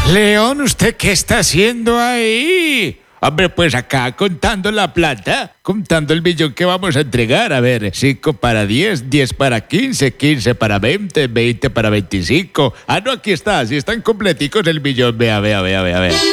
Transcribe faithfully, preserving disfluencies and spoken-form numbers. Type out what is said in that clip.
León, ¿usted qué está haciendo ahí? Hombre, pues acá contando la plata, contando el millón que vamos a entregar. A ver, cinco para diez, diez para quince, quince para veinte, veinte para veinticinco. Ah, no, aquí está, así están completicos el millón. Vea, vea, vea, vea, vea.